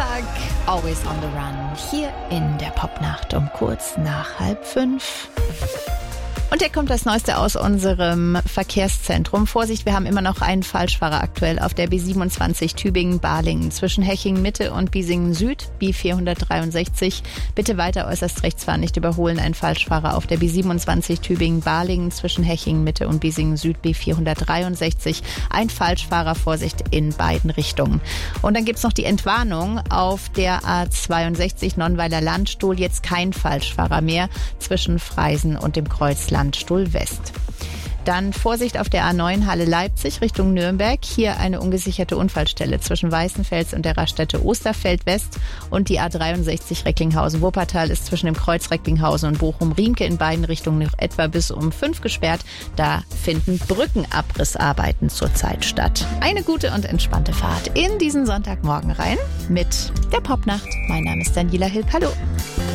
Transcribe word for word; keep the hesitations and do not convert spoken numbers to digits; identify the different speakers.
Speaker 1: Sonntag, always on the run, hier in der Popnacht um kurz nach halb fünf. Und hier kommt das Neueste aus unserem Verkehrszentrum. Vorsicht, wir haben immer noch einen Falschfahrer aktuell auf der B siebenundzwanzig Tübingen-Balingen zwischen Hechingen-Mitte und Biesingen-Süd, B vierhundertdreiundsechzig. Bitte weiter äußerst rechts fahren, nicht überholen. Ein Falschfahrer auf der B siebenundzwanzig Tübingen-Balingen zwischen Hechingen-Mitte und Biesingen-Süd, B vierhundertdreiundsechzig. Ein Falschfahrer, Vorsicht in beiden Richtungen. Und dann gibt's noch die Entwarnung auf der A zweiundsechzig Nonnweiler Landstuhl. Jetzt kein Falschfahrer mehr zwischen Freisen und dem Kreuzland Landstuhl West. Dann Vorsicht auf der A neun Halle Leipzig Richtung Nürnberg. Hier eine ungesicherte Unfallstelle zwischen Weißenfels und der Raststätte Osterfeld West. Und die A dreiundsechzig Recklinghausen-Wuppertal ist zwischen dem Kreuz Recklinghausen und Bochum-Riemke in beiden Richtungen noch etwa bis um fünf gesperrt. Da finden Brückenabrissarbeiten zurzeit statt. Eine gute und entspannte Fahrt in diesen Sonntagmorgen rein mit der Popnacht. Mein Name ist Daniela Hilp. Hallo.